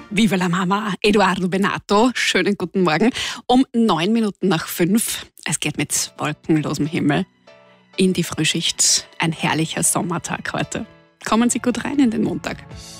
Viva la Mama, Eduardo Benato. Schönen guten Morgen. Um 9 Minuten nach 5. Es geht mit wolkenlosem Himmel in die Frühschicht. Ein herrlicher Sommertag heute. Kommen Sie gut rein in den Montag.